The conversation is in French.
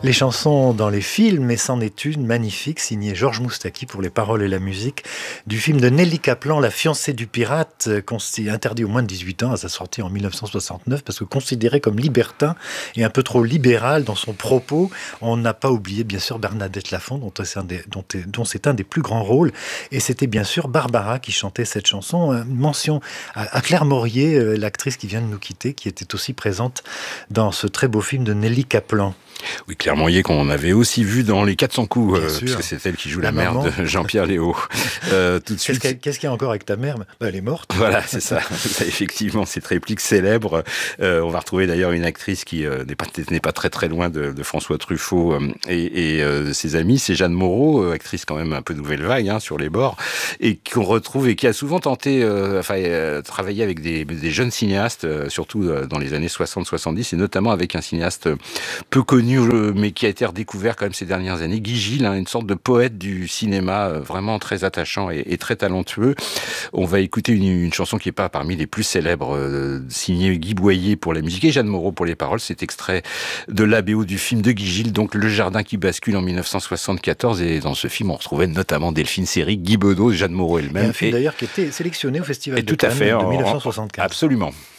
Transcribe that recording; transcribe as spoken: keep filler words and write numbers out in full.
Les chansons dans les films, et c'en est une magnifique, signée Georges Moustaki pour les paroles et la musique, du film de Nelly Kaplan, La fiancée du pirate, interdit aux moins de dix-huit ans à sa sortie en mille neuf cent soixante-neuf, parce que considéré comme libertin et un peu trop libéral dans son propos. On n'a pas oublié, bien sûr, Bernadette Lafont, dont c'est un des, dont, dont c'est un des plus grands rôles, et c'était bien sûr Barbara qui chantait cette chanson. Mention à, à Claire Morier, l'actrice qui vient de nous quitter, qui était aussi présente dans ce très beau film de Nelly Kaplan. Oui, Claire Morier, qu'on avait aussi vu dans Les quatre cents coups, euh, puisque c'est elle qui joue la, la mère maman de Jean-Pierre Léaud. Euh, tout de suite. Qu'est-ce, qu'est-ce qu'il y a encore avec ta mère ? Ben, elle est morte. Voilà, c'est ça. Effectivement, cette réplique célèbre. Euh, on va retrouver d'ailleurs une actrice qui euh, n'est, pas, n'est pas très très loin de, de François Truffaut euh, et, et euh, ses amis. C'est Jeanne Moreau, euh, actrice quand même un peu nouvelle vague, hein, sur les bords, et qu'on retrouve et qui a souvent tenté, euh, enfin, euh, travailler avec des, des jeunes cinéastes, euh, surtout euh, dans les années soixante soixante-dix, et notamment avec un cinéaste peu connu, mais qui a été redécouvert quand même ces dernières années, Guy Gilles, hein, une sorte de poète du cinéma, euh, vraiment très attachant et, et très talentueux. On va écouter une, une chanson qui n'est pas parmi les plus célèbres, euh, signée Guy Boyer pour la musique et Jeanne Moreau pour les paroles. C'est extrait de l'A B O du film de Guy Gilles, donc Le Jardin qui bascule en mille neuf cent soixante-quatorze, et dans ce film on retrouvait notamment Delphine Seyrig, Guy Bedos, Jeanne Moreau elle-même. Et un film et... d'ailleurs qui était sélectionné au Festival et de Cannes de mille neuf cent soixante-quinze. Absolument.